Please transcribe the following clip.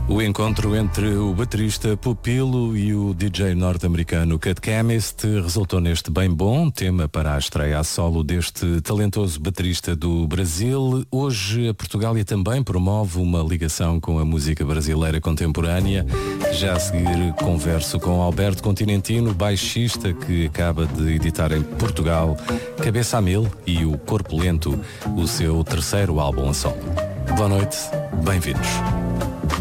O encontro entre o baterista Pupilo e o DJ norte-americano Cut Chemist resultou neste bem bom tema para a estreia a solo deste talentoso baterista do Brasil. Hoje a Portugália também promove uma ligação com a música brasileira contemporânea. Já a seguir converso com Alberto Continentino, baixista que acaba de editar em Portugal Cabeça a Mil e o Corpo Lento, o seu terceiro álbum a solo. Boa noite, bem-vindos.